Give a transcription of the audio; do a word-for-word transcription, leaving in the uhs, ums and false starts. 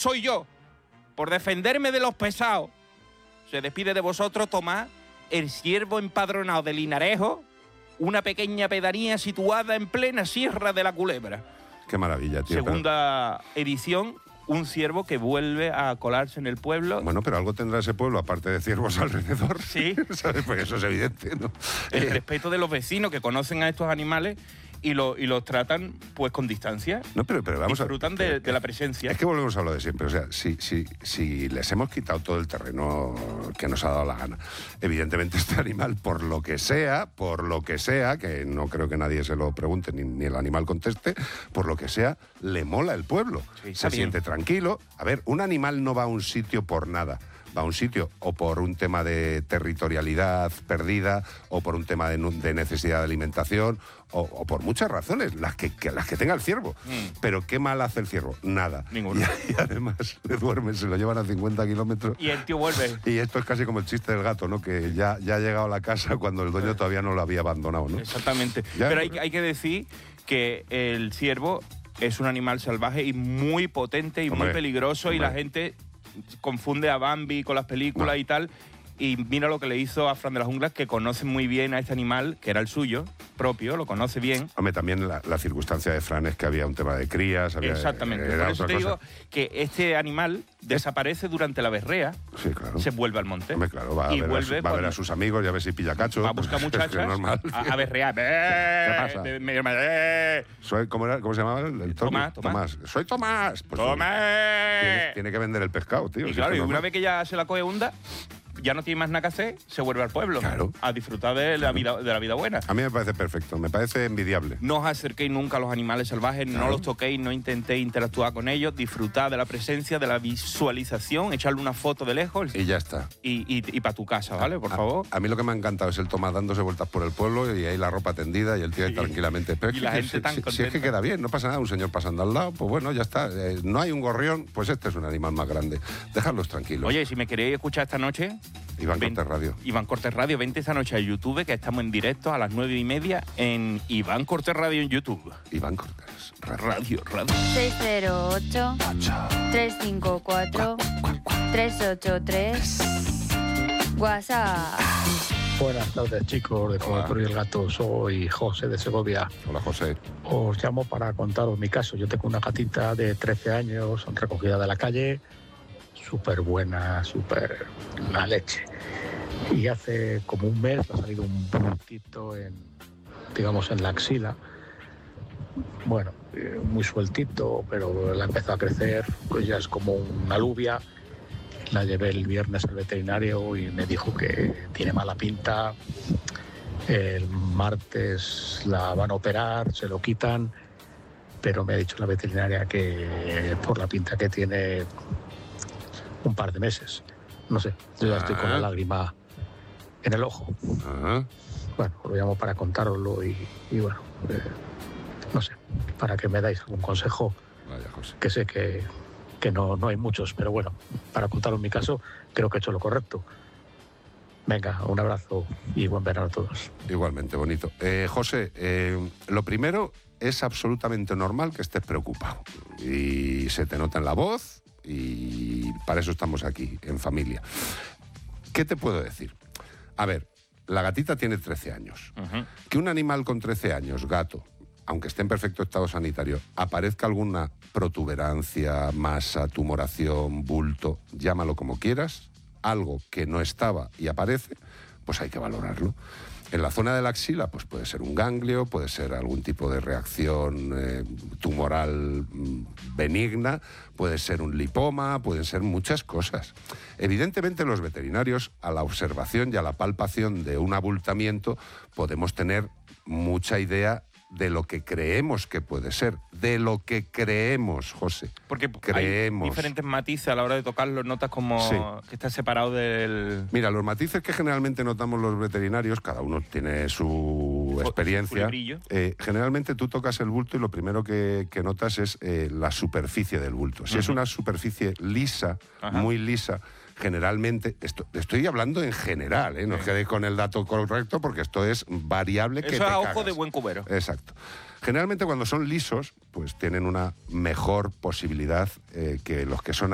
soy yo, por defenderme de los pesados, se despide de vosotros Tomás, el ciervo empadronado de Linarejo, una pequeña pedanía situada en plena Sierra de la Culebra. Qué maravilla, tío. Segunda pero... edición, un ciervo que vuelve a colarse en el pueblo. Bueno, pero algo tendrá ese pueblo, aparte de ciervos alrededor. Sí. ¿Sabes? Porque eso es evidente, ¿no? El Eh, respeto de los vecinos que conocen a estos animales y, lo, y los tratan pues con distancia. No, pero, pero vamos Disfrutan a, de, eh, de la presencia. Es que volvemos a lo de siempre. O sea, si, si, si les hemos quitado todo el terreno que nos ha dado la gana, evidentemente este animal, por lo que sea, por lo que sea, que no creo que nadie se lo pregunte, ni, ni el animal conteste, por lo que sea, le mola el pueblo. Sí, se bien. siente tranquilo. A ver, un animal no va a un sitio por nada. Va a un sitio o por un tema de territorialidad perdida, o por un tema de, de necesidad de alimentación, o, o por muchas razones, las que, que, las que tenga el ciervo. Mm. Pero ¿qué mal hace el ciervo? Nada. Ninguno. Y, y además le duermen, se lo llevan a cincuenta kilómetros. Y el tío vuelve. Y esto es casi como el chiste del gato, ¿no? Que ya, ya ha llegado a la casa cuando el dueño todavía no lo había abandonado, ¿no? Exactamente. Ya, Pero hay, hay que decir que el ciervo es un animal salvaje y muy potente y hombre, muy peligroso, hombre. y la gente confunde a Bambi con las películas No. y tal. Y mira lo que le hizo a Fran de las Junglas, que conoce muy bien a este animal, que era el suyo, propio, lo conoce bien. Hombre, también la, la circunstancia de Fran es que había un tema de crías. Había, Exactamente. Era Por eso otra te cosa. digo que este animal desaparece durante la berrea, Sí, claro. se vuelve al monte. Hombre, claro, va, a y ver, a, su- vuelve va a ver cuando- a sus amigos y a ver si pilla cacho. Va a buscar Es que muchachas es normal. a, a berrear. ¿Qué pasa? De- de- de- Soy, ¿cómo, era, ¿Cómo se llamaba el, el Tomás, Tommy? Tomás. Soy Tomás. Pues, ¡Toma! Tiene, tiene que vender el pescado, tío. Y si claro, es y que una normal. vez que ya se la coge hunda, ya no tiene más nada que hacer, se vuelve al pueblo. Claro. A disfrutar de la vida, de la vida buena. A mí me parece perfecto, me parece envidiable. No os acerquéis nunca a los animales salvajes, Claro. no los toquéis, no intentéis interactuar con ellos, disfrutad de la presencia, de la visualización, echarle una foto de lejos Y ya está. y, y, y para tu casa, ¿vale? Por A- favor. A, mí lo que me ha encantado es el Tomás dándose vueltas por el pueblo y ahí la ropa tendida y el tío ahí Sí. tranquilamente. Pero es Y que- la que gente si, tan si- si es contenta. que queda bien, no pasa nada, un señor pasando al lado, pues bueno, ya está. Eh, no hay un gorrión, pues este es un animal más grande. Dejadlos tranquilos. Oye, si me queréis escuchar esta noche, Iván ven- Cortés Radio. Iván Cortés Radio, vente esta noche a YouTube, que estamos en directo a las nueve y media en Iván Cortés Radio en YouTube. Iván Cortés Radio. Radio, radio. seis cero ocho, tres cinco cuatro, tres ocho tres. WhatsApp. Buenas tardes, chicos de Hola. Como y el Gato. Soy José de Segovia. Hola, José. Os llamo para contaros mi caso. Yo tengo una gatita de trece años, recogida de la calle, súper buena, súper la leche. Y hace como un mes ha salido un puntito en, digamos, en la axila. Bueno, eh, muy sueltito, pero la empezó a crecer, pues ya es como una alubia. La llevé el viernes al veterinario y me dijo que tiene mala pinta. El martes la van a operar, se lo quitan, pero me ha dicho la veterinaria que por la pinta que tiene, un par de meses. No sé, yo ya estoy con la Ah. lágrima en el ojo. Ajá. Bueno, os lo llamo para contároslo y, y bueno, eh, no sé, para que me dais algún consejo, Vaya, José. que sé que, que no, no hay muchos, pero bueno, para contaros mi caso, creo que he hecho lo correcto. Venga, un abrazo y buen verano a todos. Igualmente, bonito. Eh, José, eh, lo primero, es absolutamente normal que estés preocupado. Y se te nota en la voz y para eso estamos aquí, en familia. ¿Qué te puedo decir? A ver, la gatita tiene trece años. Ujú. Que un animal con trece años, gato, aunque esté en perfecto estado sanitario, aparezca alguna protuberancia, masa, tumoración, bulto, llámalo como quieras, algo que no estaba y aparece, pues hay que valorarlo. En la zona de la axila, pues puede ser un ganglio, puede ser algún tipo de reacción eh, tumoral mm, benigna, puede ser un lipoma, pueden ser muchas cosas. Evidentemente los veterinarios, a la observación y a la palpación de un abultamiento, podemos tener mucha idea de lo que creemos que puede ser, de lo que creemos, José. Porque Creemos. hay diferentes matices a la hora de tocarlo, notas como Sí. que está separado del... Mira, los matices que generalmente notamos los veterinarios, cada uno tiene su experiencia. su librillo. Eh, generalmente tú tocas el bulto y lo primero que, que notas es eh, la superficie del bulto. Si Ujú. es una superficie lisa, Ajá. muy lisa, generalmente, esto, estoy hablando en general, ¿eh? No os quedéis con el dato correcto porque esto es variable que Eso te es a ojo cagas. de buen cubero. Exacto. Generalmente cuando son lisos, pues tienen una mejor posibilidad eh, que los que son